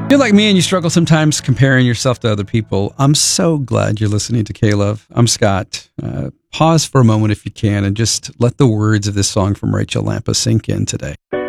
You're like me and you struggle sometimes comparing yourself to other people. I'm so glad you're listening to K-Love. I'm Scott. Pause for a moment if you can and just let the words of this song from Rachel Lampa sink in today.